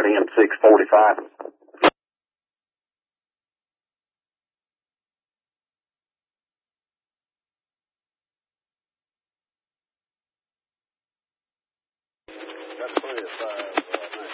in 645. Got plenty of size right now.